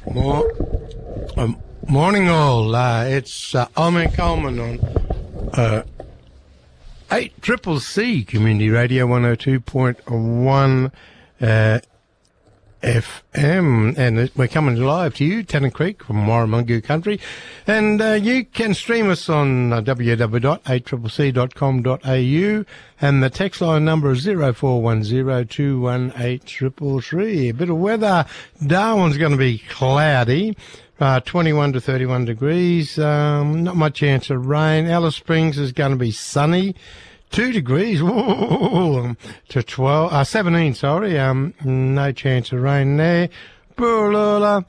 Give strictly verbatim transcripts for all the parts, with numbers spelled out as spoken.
More, um, morning all. Uh, it's uh, Omen Coleman on uh, eight Triple C Community Radio one oh two point one uh, F M, and we're coming live to you, Tennant Creek from Warramungu Country, and uh, you can stream us on uh, w w w dot eight c c c dot com dot a u, and the text line number is zero four one zero two one eight three three three. A bit of weather. Darwin's going to be cloudy, uh, twenty-one to thirty-one degrees, um, not much chance of rain. Alice Springs is going to be sunny, Two degrees whoa, to twelve, uh, seventeen. Sorry, um, no chance of rain there. Burlula,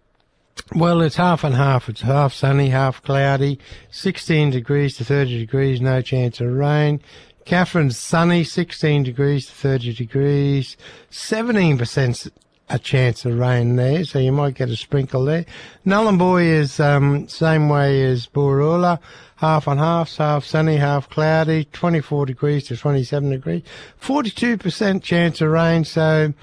well, it's half and half. It's half sunny, half cloudy. Sixteen degrees to thirty degrees, no chance of rain. Catherine's sunny, sixteen degrees to thirty degrees. Seventeen percent a chance of rain there, so you might get a sprinkle there. Nullarbor is um, same way as Burlula. Half and half, half sunny, half cloudy, twenty-four degrees to twenty-seven degrees, forty-two percent chance of rain, so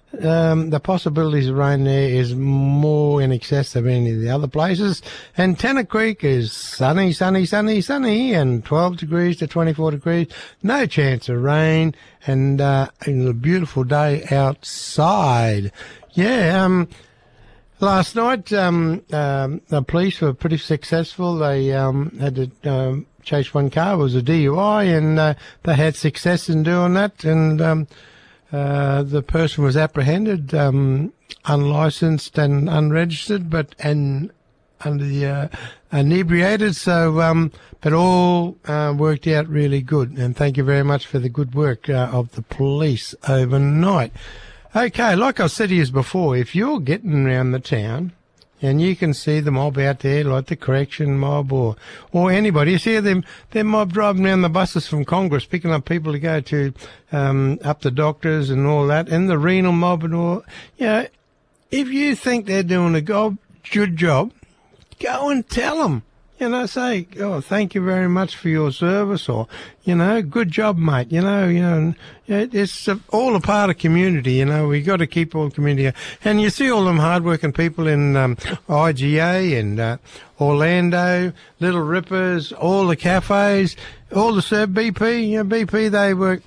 um, the possibilities of rain there is more in excess of any of the other places. And Tennant Creek is sunny, sunny, sunny, sunny, and twelve degrees to twenty-four degrees, no chance of rain, and uh, a beautiful day outside. Yeah, um... Last night, um, um, the police were pretty successful. They um, had to um, chase one car. It was a D U I, and uh, they had success in doing that. And um, uh, the person was apprehended, um, unlicensed and unregistered, but and under the uh, inebriated. So, um, but all uh, worked out really good. And thank you very much for the good work uh, of the police overnight. Okay, like I said to you before, if you're getting around the town and you can see the mob out there, like the correction mob or or anybody, you see them, them mob driving around the buses from Congress, picking up people to go to um, up the doctors and all that, and the renal mob and all. You know, if you think they're doing a go- good job, go and tell them. You know, say, oh, thank you very much for your service, or, you know, good job, mate. You know, you know, it's all a part of community. You know, we got to keep all community. And you see all them hardworking people in um, I G A and uh, Orlando, Little Rippers, all the cafes, all the serv- B P. You know, B P, they work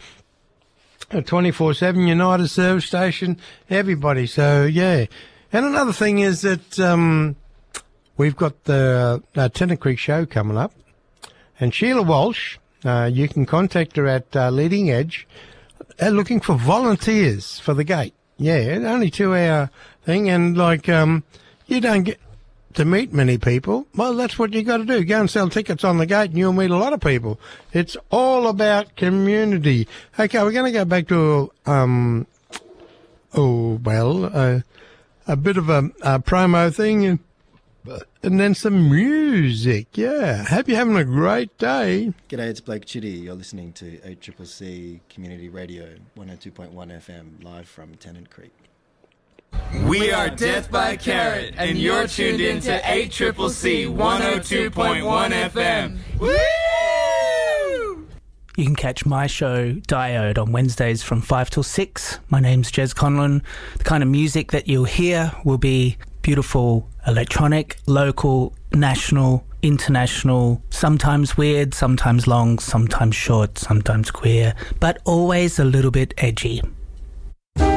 twenty-four seven, United Service Station, everybody. So yeah. And another thing is that um, we've got the uh, Tennant Creek show coming up, and Sheila Walsh, uh, you can contact her at uh, Leading Edge, uh, looking for volunteers for the gate. Yeah, only two-hour thing, and like um, you don't get to meet many people. Well, that's what you got to do. Go and sell tickets on the gate, and you'll meet a lot of people. It's all about community. Okay, we're going to go back to um, oh well, uh, a bit of a, a promo thing. And, And then some music, yeah. Hope you're having a great day. G'day, it's Blake Chitty. You're listening to eight C C C Community Radio, one oh two point one F M, live from Tennant Creek. We are Death by Carrot, and you're tuned in to eight C C C one oh two point one F M. Woo! You can catch my show, Diode, on Wednesdays from five till six. My name's Jez Conlon. The kind of music that you'll hear will be beautiful electronic, local, national, international, sometimes weird, sometimes long, sometimes short, sometimes queer, but always a little bit edgy.